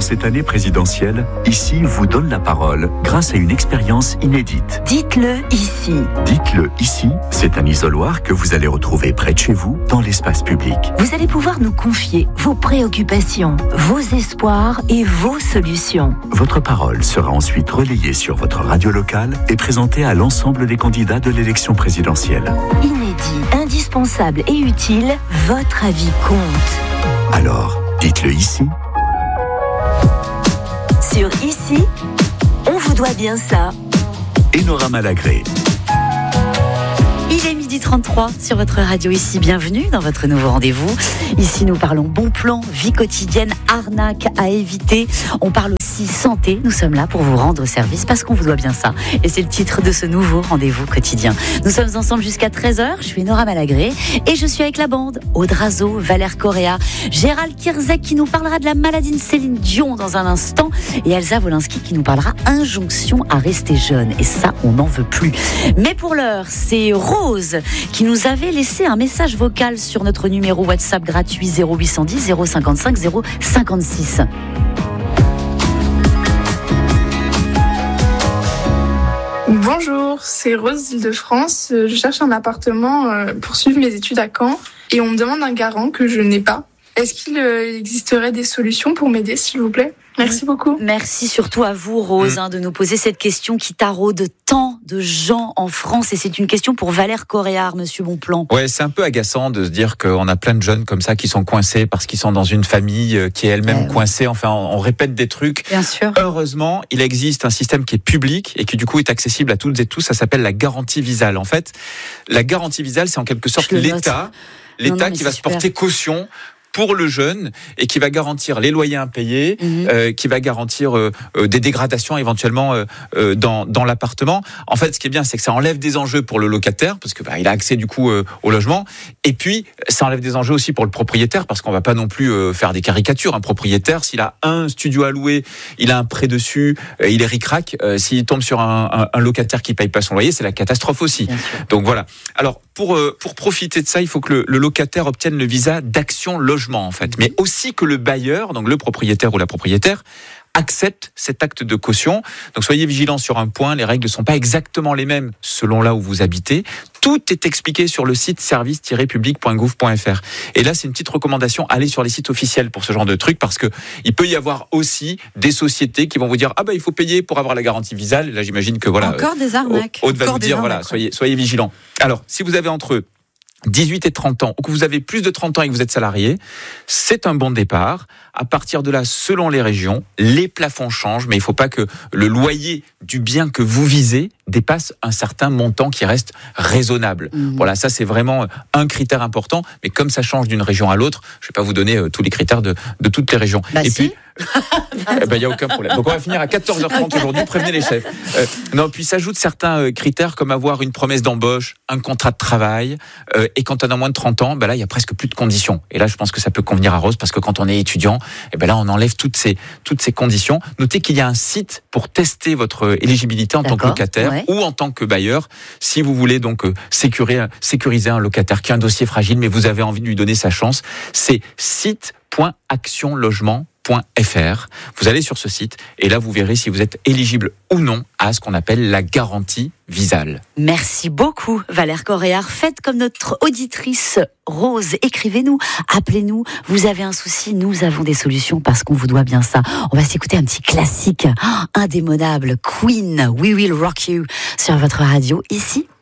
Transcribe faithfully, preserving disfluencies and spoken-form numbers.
cette année présidentielle, Ici vous donne la parole grâce à une expérience inédite. Dites-le ici. Dites-le ici, c'est un isoloir que vous allez retrouver près de chez vous, dans l'espace public. Vous allez pouvoir nous confier vos préoccupations, vos espoirs et vos solutions. Votre parole sera ensuite relayée sur votre radio locale et présentée à l'ensemble des candidats de l'élection présidentielle. Inédit, indispensable et utile, votre avis compte. Alors, dites-le ici. Sur Ici, on vous doit bien ça. Enora Malagré. Il est midi trente-trois sur votre radio Ici. Bienvenue dans votre nouveau rendez-vous. Ici, nous parlons bon plan, vie quotidienne, arnaque à éviter. On parle aussi santé. Nous sommes là pour vous rendre service parce qu'on vous doit bien ça. Et c'est le titre de ce nouveau rendez-vous quotidien. Nous sommes ensemble jusqu'à treize heures. Je suis Enora Malagré et je suis avec la bande. Aude Razo, Valère Correa, Gérald Kierzek qui nous parlera de la maladie de Céline Dion dans un instant et Elsa Wolinski qui nous parlera injonction à rester jeune. Et ça, on n'en veut plus. Mais pour l'heure, c'est Rose qui nous avait laissé un message vocal sur notre numéro WhatsApp gratuit zéro huit cent dix zéro cinquante-cinq zéro cinquante-six. Bonjour, c'est Rose d'Île-de-France. Je cherche un appartement pour suivre mes études à Caen et on me demande un garant que je n'ai pas. Est-ce qu'il existerait des solutions pour m'aider, s'il vous plaît ? Merci beaucoup. Merci surtout à vous, Rose, hein, de nous poser cette question qui taraude tant de gens en France. Et c'est une question pour Valère Correa, Monsieur Bonplan. Ouais, c'est un peu agaçant de se dire qu'on a plein de jeunes comme ça qui sont coincés parce qu'ils sont dans une famille qui est elle-même eh coincée. Oui. Enfin, on, on répète des trucs. Bien sûr. Heureusement, il existe un système qui est public et qui du coup est accessible à toutes et tous. Ça s'appelle la garantie visale. En fait, la garantie visale, c'est en quelque sorte l'État, l'État non, non, qui va se porter caution pour le jeune et qui va garantir les loyers impayés, mmh. euh, qui va garantir euh, euh, des dégradations éventuellement euh, euh, dans, dans l'appartement. En fait, ce qui est bien, c'est que ça enlève des enjeux pour le locataire parce que bah, il a accès du coup euh, au logement. Et puis, ça enlève des enjeux aussi pour le propriétaire parce qu'on va pas non plus euh, faire des caricatures. Un propriétaire, s'il a un studio à louer, il a un prêt dessus, euh, il est ric-rac. Euh, s'il tombe sur un, un, un locataire qui paye pas son loyer, c'est la catastrophe aussi. Donc voilà. Alors pour euh, pour profiter de ça, il faut que le, le locataire obtienne le visa d'action logement. En fait, mais aussi que le bailleur, donc le propriétaire ou la propriétaire, accepte cet acte de caution. Donc soyez vigilants sur un point, les règles ne sont pas exactement les mêmes selon là où vous habitez. Tout est expliqué sur le site service tiret public point gouv point f r. Et là, c'est une petite recommandation, allez sur les sites officiels pour ce genre de trucs, parce que il peut y avoir aussi des sociétés qui vont vous dire ah bah il faut payer pour avoir la garantie visale. Là, j'imagine que voilà. Encore des arnaques. Aude va vous dire voilà, soyez soyez vigilants. Alors, si vous avez entre dix-huit et trente ans, ou que vous avez plus de trente ans et que vous êtes salarié, c'est un bon départ. À partir de là, selon les régions, les plafonds changent, mais il ne faut pas que le loyer du bien que vous visez dépasse un certain montant qui reste raisonnable. Mmh. Voilà, ça c'est vraiment un critère important, mais comme ça change d'une région à l'autre, je ne vais pas vous donner euh, tous les critères de, de toutes les régions. Bah et si. puis, il n'y a aucun problème. Donc on va finir à quatorze heures trente aujourd'hui, prévenez les chefs. Euh, non, puis s'ajoutent certains euh, critères comme avoir une promesse d'embauche, un contrat de travail, euh, et quand on a moins de trente ans, ben là il y a presque plus de conditions. Et là je pense que ça peut convenir à Rose, parce que quand on est étudiant, et ben là on enlève toutes ces, toutes ces conditions. Notez qu'il y a un site pour tester votre éligibilité en D'accord, tant que locataire ouais. ou en tant que bailleur, si vous voulez donc euh, sécuriser, sécuriser un locataire qui a un dossier fragile, mais vous avez envie de lui donner sa chance. C'est site point action logement point f r. Vous allez sur ce site et là vous verrez si vous êtes éligible ou non à ce qu'on appelle la garantie visale. Merci beaucoup Valère Correa. Faites comme notre auditrice Rose, écrivez-nous, appelez-nous. Vous avez un souci, nous avons des solutions parce qu'on vous doit bien ça. On va s'écouter un petit classique oh, indémodable, Queen, We Will Rock You sur votre radio ici.